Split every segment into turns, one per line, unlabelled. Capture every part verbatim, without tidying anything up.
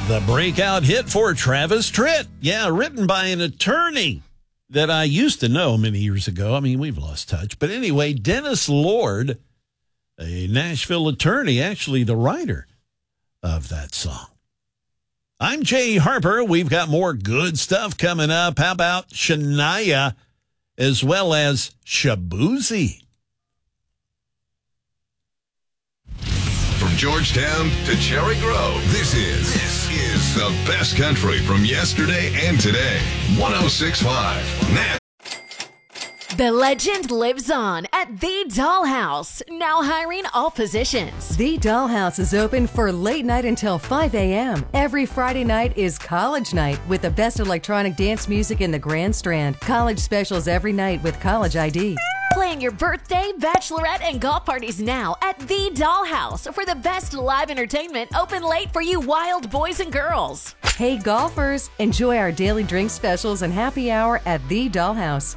The breakout hit for Travis Tritt. Yeah, written by an attorney that I used to know many years ago. I mean, we've lost touch. But anyway, Dennis Lord, a Nashville attorney, actually the writer of that song. I'm Jay Harper. We've got more good stuff coming up. How about Shania as well as Shaboozey?
From Georgetown to Cherry Grove, this is this is the best country from yesterday and today. one oh six point five. Now.
The legend lives on at The Dollhouse, now hiring all positions.
The Dollhouse is open for late night until five a.m. Every Friday night is college night with the best electronic dance music in the Grand Strand. College specials every night with College I D.
Plan your birthday, bachelorette, and golf parties now at The Dollhouse for the best live entertainment open late for you wild boys and girls.
Hey golfers, enjoy our daily drink specials and happy hour at The Dollhouse.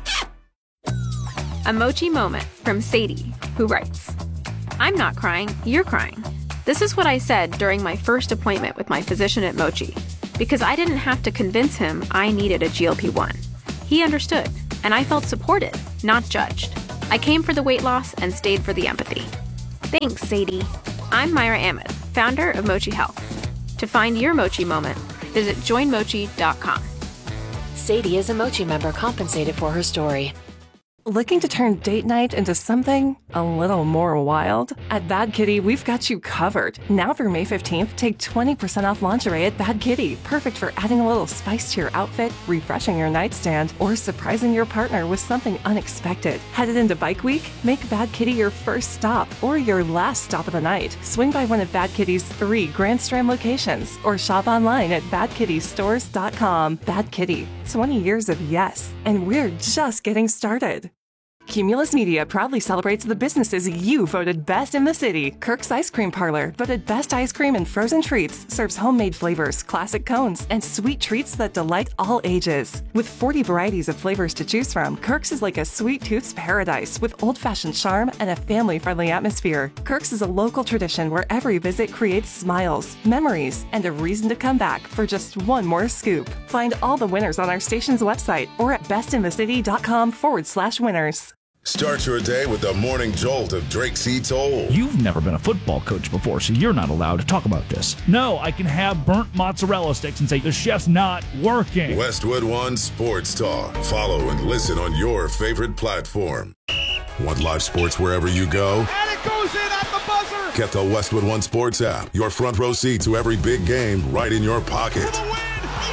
A Mochi moment from Sadie, who writes, I'm not crying, you're crying. This is what I said during my first appointment with my physician at Mochi, because I didn't have to convince him I needed a G L P one. He understood, and I felt supported, not judged. I came for the weight loss and stayed for the empathy. Thanks, Sadie. I'm Myra Ahmed, founder of Mochi Health. To find your Mochi moment, visit join mochi dot com.
Sadie is a Mochi member compensated for her story.
Looking to turn date night into something a little more wild? At Bad Kitty, we've got you covered. Now through May fifteenth, take twenty percent off lingerie at Bad Kitty. Perfect for adding a little spice to your outfit, refreshing your nightstand, or surprising your partner with something unexpected. Headed into Bike Week? Make Bad Kitty your first stop or your last stop of the night. Swing by one of Bad Kitty's three Grand Strand locations or shop online at bad kitty stores dot com. Bad Kitty, twenty years of yes, and we're just getting started. Cumulus Media proudly celebrates the businesses you voted best in the city. Kirk's Ice Cream Parlor, voted best ice cream and frozen treats, serves homemade flavors, classic cones, and sweet treats that delight all ages. With forty varieties of flavors to choose from, Kirk's is like a sweet tooth's paradise with old-fashioned charm and a family-friendly atmosphere. Kirk's is a local tradition where every visit creates smiles, memories, and a reason to come back for just one more scoop. Find all the winners on our station's website or at bestinthecity.com forward slash winners.
Start your day with the morning jolt of Drake C. Toll.
You've never been a football coach before, so you're not allowed to talk about this. No, I can have burnt mozzarella sticks and say the chef's not working.
Westwood One Sports Talk. Follow and listen on your favorite platform. Want live sports wherever you go?
And it goes in at the buzzer.
Get the Westwood One Sports app. Your front row seat to every big game right in your pocket.
For the win.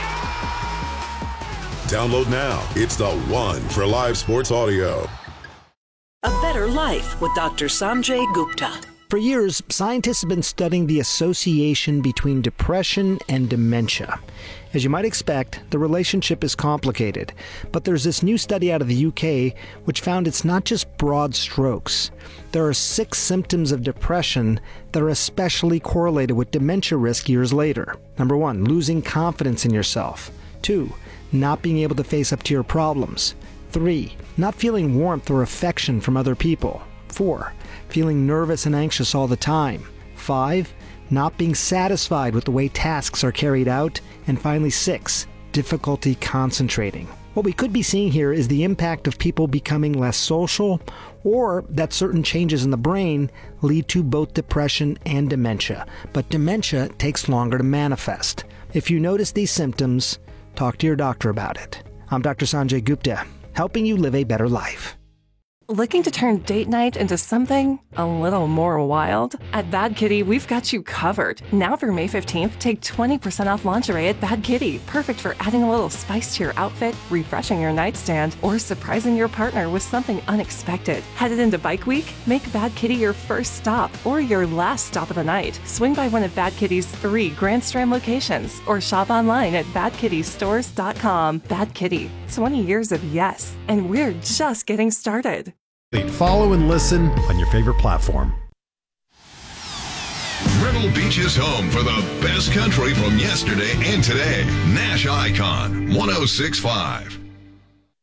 Download now. It's the one for live sports audio.
A Better Life with Doctor Sanjay Gupta.
For years, scientists have been studying the association between depression and dementia. As you might expect, the relationship is complicated, but there's this new study out of the U K which found it's not just broad strokes. There are six symptoms of depression that are especially correlated with dementia risk years later. Number one, losing confidence in yourself. Two, not being able to face up to your problems. Three, not feeling warmth or affection from other people. Four, feeling nervous and anxious all the time. Five, not being satisfied with the way tasks are carried out. And finally, six, difficulty concentrating. What we could be seeing here is the impact of people becoming less social, or that certain changes in the brain lead to both depression and dementia. But dementia takes longer to manifest. If you notice these symptoms, talk to your doctor about it. I'm Doctor Sanjay Gupta, helping you live a better life.
Looking to turn date night into something a little more wild? At Bad Kitty, we've got you covered. Now through May fifteenth, take twenty percent off lingerie at Bad Kitty. Perfect for adding a little spice to your outfit, refreshing your nightstand, or surprising your partner with something unexpected. Headed into Bike Week? Make Bad Kitty your first stop or your last stop of the night. Swing by one of Bad Kitty's three Grand Strand locations or shop online at bad kitty stores dot com. Bad Kitty, twenty years of yes, and we're just getting started.
Follow and listen on your favorite platform.
Myrtle Beach is home for the best country from yesterday and today. Nash Icon one oh six point five.